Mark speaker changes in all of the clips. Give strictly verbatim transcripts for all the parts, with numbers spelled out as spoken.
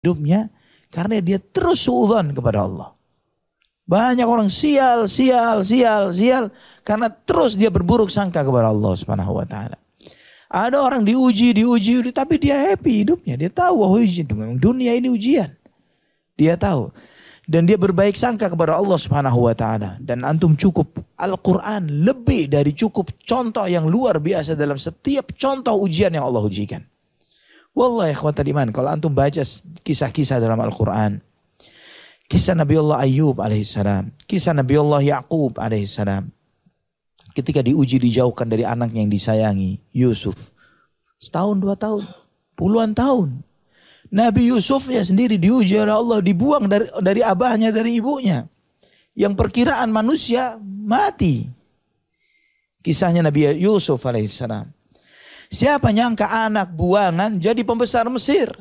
Speaker 1: hidupnya karena dia terus suudzon kepada Allah. Banyak orang sial, sial, sial, sial karena terus dia berburuk sangka kepada Allah Subhanahu wa taala. Ada orang diuji, diuji, tapi dia happy hidupnya. Dia tahu bahwa ujian, memang dunia ini ujian. Dia tahu. Dan dia berbaik sangka kepada Allah Subhanahu wa taala. Dan antum cukup Al-Quran lebih dari cukup contoh yang luar biasa dalam setiap contoh ujian yang Allah ujikan. Wallahi ikhwatal iman, kalau antum baca kisah-kisah dalam Al-Quran, kisah Nabi Allah Ayyub alaihissalam, kisah Nabi Allah Yaqub alaihissalam, ketika diuji dijauhkan dari anak yang disayangi, Yusuf, setahun dua tahun, puluhan tahun. Nabi Yusufnya sendiri diuji oleh Allah, dibuang dari dari abahnya, dari ibunya, yang perkiraan manusia mati. Kisahnya Nabi Yusuf alaihissalam. Siapa nyangka anak buangan jadi pembesar Mesir.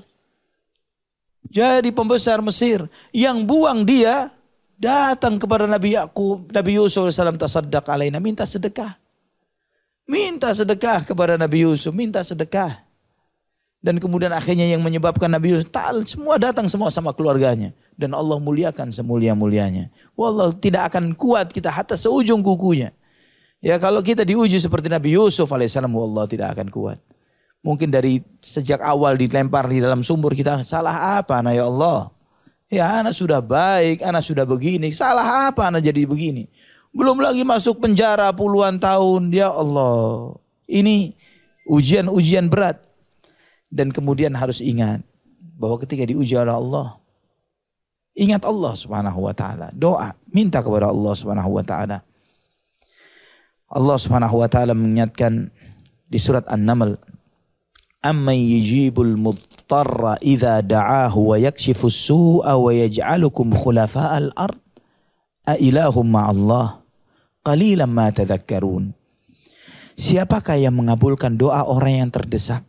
Speaker 1: Jadi pembesar Mesir. Yang buang dia datang kepada Nabi Yaqub, Nabi Yusuf alaihissalam, tasaddaq alaina, minta sedekah. Minta sedekah kepada Nabi Yusuf, minta sedekah. Dan kemudian akhirnya yang menyebabkan Nabi Yusuf, ta'al, semua datang semua sama keluarganya. Dan Allah muliakan semulia-mulianya. Wallah tidak akan kuat kita hatta seujung kukunya. Ya kalau kita diuji seperti Nabi Yusuf alaihissalam, wallah tidak akan kuat. Mungkin dari sejak awal dilempar di dalam sumur kita, salah apa anak ya Allah? Ya anak sudah baik, anak sudah begini, salah apa anak jadi begini? Belum lagi masuk penjara puluhan tahun, ya Allah. Ini ujian-ujian berat. Dan kemudian harus ingat bahwa ketika diuji oleh Allah, ingat Allah Subhanahu wa taala, doa, minta kepada Allah Subhanahu wa taala. Allah Subhanahu wa taala mengingatkan di surat An-Naml, "Amman yujibul mudtarra idza da'ahu wa yakshifus su'a wa yaj'alukum khulafa'al ard a ilahum ma'allah qalilan ma tadhakkarun." Siapakah yang mengabulkan doa orang yang terdesak?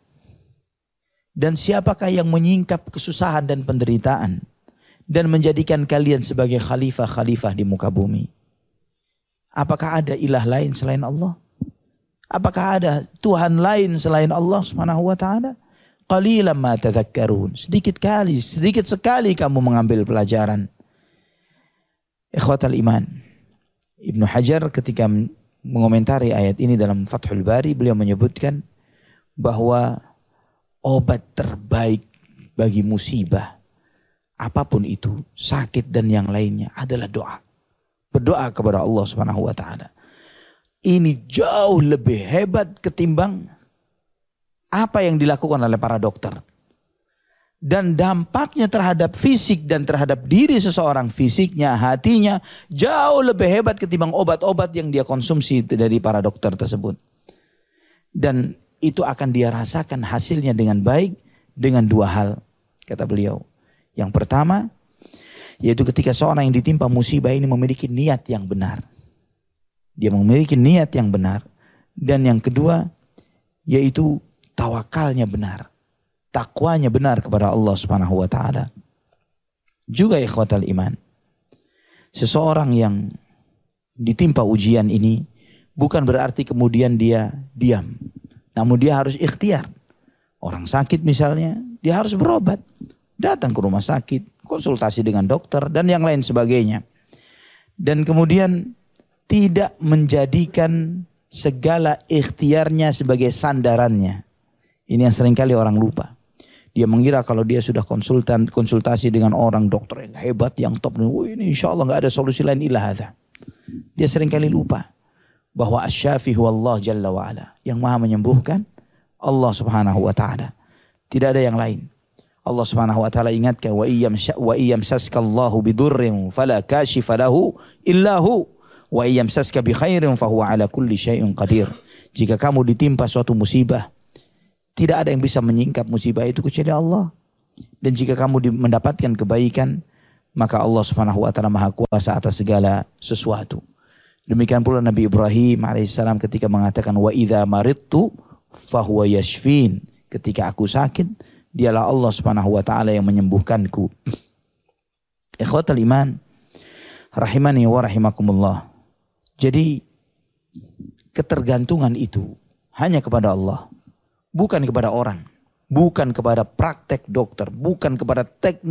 Speaker 1: Dan siapakah yang menyingkap kesusahan dan penderitaan dan menjadikan kalian sebagai khalifah-khalifah di muka bumi? Apakah ada ilah lain selain Allah? Apakah ada Tuhan lain selain Allah Subhanahu wa taala? Qalilan ma tadhakkarun. Sedikit kali, sedikit sekali kamu mengambil pelajaran. Ikhwatal iman. Ibnu Hajar ketika mengomentari ayat ini dalam Fathul Bari, beliau menyebutkan bahwa obat terbaik bagi musibah apapun itu, sakit dan yang lainnya, adalah doa. Berdoa kepada Allah Subhanahu wa taala. Ini jauh lebih hebat ketimbang apa yang dilakukan oleh para dokter. Dan dampaknya terhadap fisik dan terhadap diri seseorang, fisiknya, hatinya, jauh lebih hebat ketimbang obat-obat yang dia konsumsi dari para dokter tersebut. Dan itu akan dia rasakan hasilnya dengan baik dengan dua hal, kata beliau. Yang pertama, yaitu ketika seorang yang ditimpa musibah ini memiliki niat yang benar. Dia memiliki niat yang benar. Dan yang kedua, yaitu tawakalnya benar. Takwanya benar kepada Allah Subhanahu wa taala. Juga ikhwatal iman, seseorang yang ditimpa ujian ini bukan berarti kemudian dia diam. Namun dia harus ikhtiar. Orang sakit misalnya, dia harus berobat. Datang ke rumah sakit, konsultasi dengan dokter dan yang lain sebagainya. Dan kemudian tidak menjadikan segala ikhtiarnya sebagai sandarannya. Ini yang seringkali orang lupa. Dia mengira kalau dia sudah konsultan konsultasi dengan orang dokter yang hebat, yang top, oh ini insya Allah nggak ada solusi lain illa hadza. Dia seringkali lupa bahwa asy-syafi huwa Allah jalla wa ala, yang maha menyembuhkan Allah Subhanahu wa taala. Tidak ada yang lain. Allah Subhanahu wa taala ingatkan, wa iyam wa iyam saskallahu bidurrin fala kashifa lahu illa hu wa iyam saska bi khairin fa huwa ala kulli syai'in qadir. Jika kamu ditimpa suatu musibah, tidak ada yang bisa menyingkap musibah itu kecuali Allah. Dan jika kamu mendapatkan kebaikan, maka Allah Subhanahu wa taala maha kuasa atas segala sesuatu. Demikian pula Nabi Ibrahim alaihissalam ketika mengatakan, wa idza maridtu fa huwa yashfin. Ketika aku sakit, dialah Allah Subhanahu wa taala yang menyembuhkanku. Ikhwatal iman, rahimani wa rahimakumullah. Jadi ketergantungan itu hanya kepada Allah, bukan kepada orang. bukan kepada praktek dokter, bukan kepada teknik